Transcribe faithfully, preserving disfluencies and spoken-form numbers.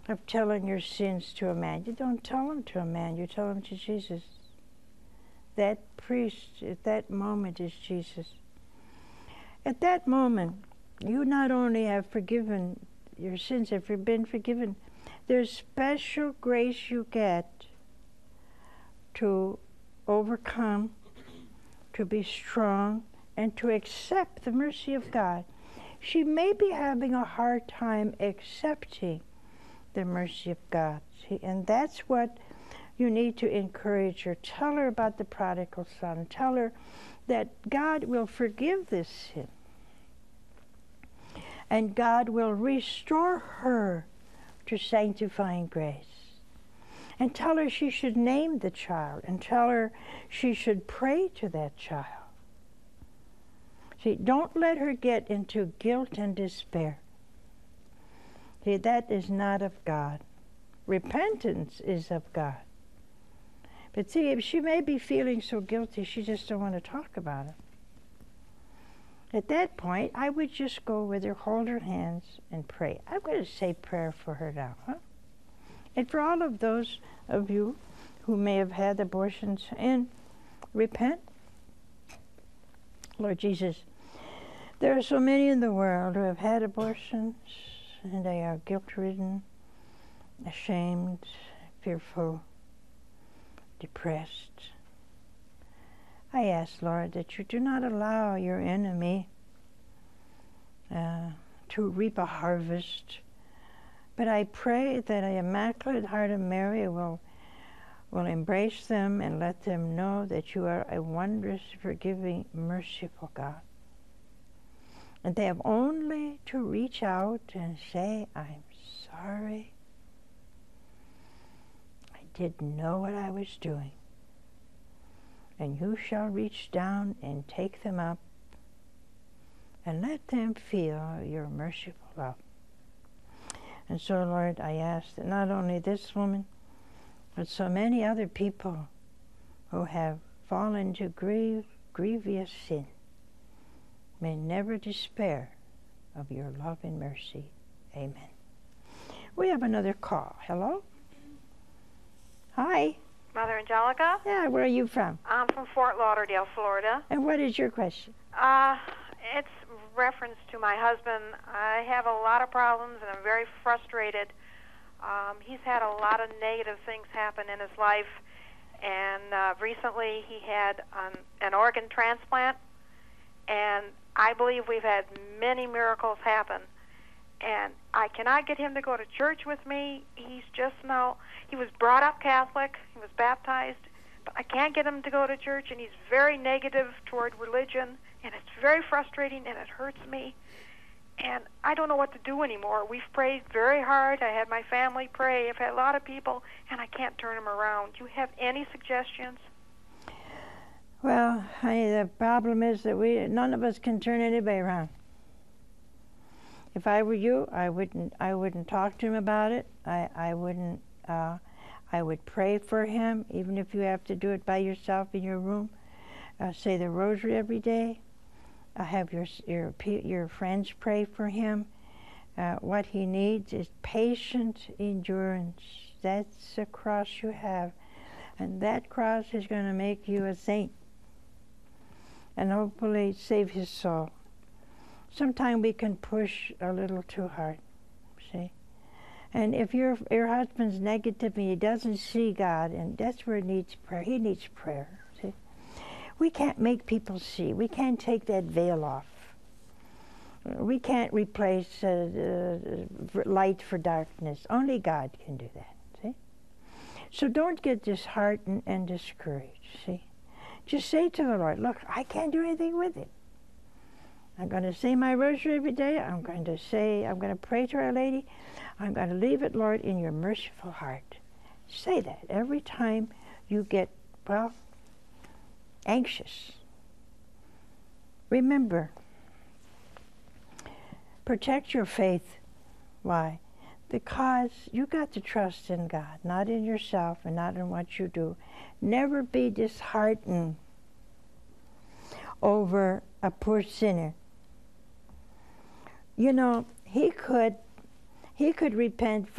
of telling your sins to a man. You don't tell them to a man, you tell them to Jesus. That priest at that moment is Jesus. At that moment, you not only have forgiven, your sins have been forgiven, there's special grace you get to overcome, to be strong, and to accept the mercy of God. She may be having a hard time accepting the mercy of God. See, and that's what you need to encourage her. Tell her about the prodigal son. Tell her that God will forgive this sin. And God will restore her to sanctifying grace. And tell her she should name the child. And tell her she should pray to that child. See, don't let her get into guilt and despair. See, that is not of God. Repentance is of God. But see, if she may be feeling so guilty, she just don't want to talk about it. At that point, I would just go with her, hold her hands, and pray. I'm going to say prayer for her now, huh? And for all of those of you who may have had abortions, and repent. Lord Jesus, there are so many in the world who have had abortions, and they are guilt-ridden, ashamed, fearful, depressed. I ask, Lord, that you do not allow your enemy uh, to reap a harvest, but I pray that the Immaculate Heart of Mary will, will embrace them and let them know that you are a wondrous, forgiving, merciful God. And they have only to reach out and say, I'm sorry. I didn't know what I was doing. And you shall reach down and take them up and let them feel your merciful love. And so, Lord, I ask that not only this woman, but so many other people who have fallen to grieve, grievous sin may never despair of your love and mercy. Amen. We have another call. Hello? Hi. Mother Angelica? Yeah, where are you from? I'm from Fort Lauderdale, Florida. And what is your question? Uh, it's reference to my husband. I have a lot of problems, and I'm very frustrated. Um, he's had a lot of negative things happen in his life, and uh, recently he had um, an organ transplant, and I believe we've had many miracles happen. And I cannot get him to go to church with me. He's just now, he was brought up Catholic, he was baptized, but I can't get him to go to church, and he's very negative toward religion, and it's very frustrating, and it hurts me. And I don't know what to do anymore. We've prayed very hard. I had my family pray. I've had a lot of people, and I can't turn him around. Do you have any suggestions? Well, honey, the problem is that we none of us can turn anybody around. If I were you, I wouldn't. I wouldn't talk to him about it. I. I wouldn't. Uh, I would pray for him, even if you have to do it by yourself in your room. Uh, say the rosary every day. Uh, have your your your friends pray for him. Uh, what he needs is patient endurance. That's the cross you have, and that cross is going to make you a saint, and hopefully save his soul. Sometimes we can push a little too hard, see? And if your your husband's negative and he doesn't see God, and that's where he needs prayer. He needs prayer, see? We can't make people see. We can't take that veil off. We can't replace uh, uh, light for darkness. Only God can do that, see? So don't get disheartened and discouraged, see? Just say to the Lord, look, I can't do anything with it. I'm going to say my rosary every day. I'm going to say, I'm going to pray to Our Lady. I'm going to leave it, Lord, in your merciful heart. Say that every time you get, well, anxious. Remember, protect your faith. Why? Because you got to trust in God, not in yourself and not in what you do. Never be disheartened over a poor sinner. You know, he could, he could repent